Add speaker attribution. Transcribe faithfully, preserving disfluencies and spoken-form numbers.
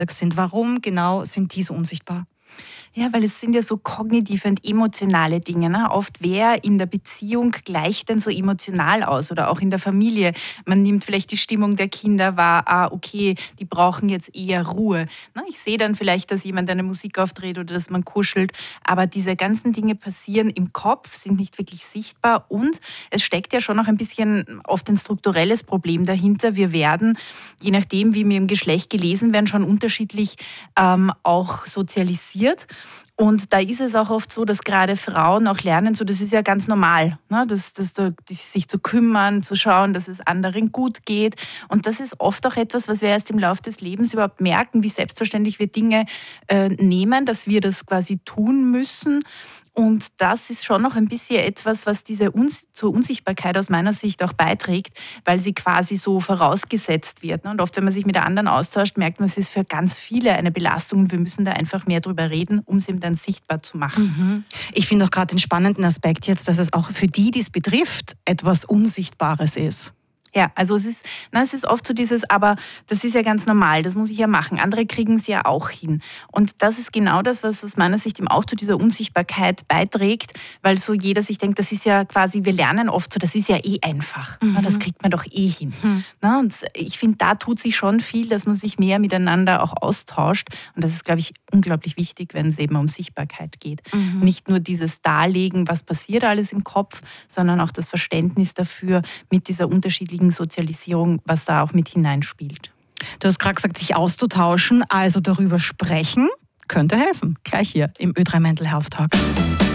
Speaker 1: sind. Warum genau sind die so unsichtbar?
Speaker 2: Ja, weil es sind ja so kognitive und emotionale Dinge. Ne? Oft wer in der Beziehung gleicht denn so emotional aus oder auch in der Familie. Man nimmt vielleicht die Stimmung der Kinder wahr, ah, okay, die brauchen jetzt eher Ruhe. Ne? Ich sehe dann vielleicht, dass jemand eine Musik aufdreht oder dass man kuschelt, aber diese ganzen Dinge passieren im Kopf, sind nicht wirklich sichtbar und es steckt ja schon noch ein bisschen oft ein strukturelles Problem dahinter. Wir werden, je nachdem, wie wir im Geschlecht gelesen werden, schon unterschiedlich ähm, auch sozialisiert. Und da ist es auch oft so, dass gerade Frauen auch lernen, so das ist ja ganz normal, ne? dass, dass da, sich zu kümmern, zu schauen, dass es anderen gut geht. Und das ist oft auch etwas, was wir erst im Laufe des Lebens überhaupt merken, wie selbstverständlich wir Dinge äh, nehmen, dass wir das quasi tun müssen. Und das ist schon noch ein bisschen etwas, was diese Uns- zur Unsichtbarkeit aus meiner Sicht auch beiträgt, weil sie quasi so vorausgesetzt wird. Und oft, wenn man sich mit der anderen austauscht, merkt man, es ist für ganz viele eine Belastung und wir müssen da einfach mehr drüber reden, um es eben dann sichtbar zu machen.
Speaker 1: Mhm. Ich finde auch gerade den spannenden Aspekt jetzt, dass es auch für die, die es betrifft, etwas Unsichtbares ist.
Speaker 2: Ja, also es ist, na, es ist oft so dieses, aber das ist ja ganz normal, das muss ich ja machen. Andere kriegen es ja auch hin. Und das ist genau das, was aus meiner Sicht eben auch zu dieser Unsichtbarkeit beiträgt, weil so jeder sich denkt, das ist ja quasi, wir lernen oft so, das ist ja eh einfach. Mhm. Na, das kriegt man doch eh hin. Mhm. Na, und ich finde, da tut sich schon viel, dass man sich mehr miteinander auch austauscht. Und das ist, glaube ich, unglaublich wichtig, wenn es eben um Sichtbarkeit geht. Mhm. Nicht nur dieses Darlegen, was passiert alles im Kopf, sondern auch das Verständnis dafür mit dieser unterschiedlichen Sozialisierung, was da auch mit hineinspielt.
Speaker 1: Du hast gerade gesagt, sich auszutauschen, also darüber sprechen, könnte helfen. Gleich hier im Ö drei Mental Health Talk.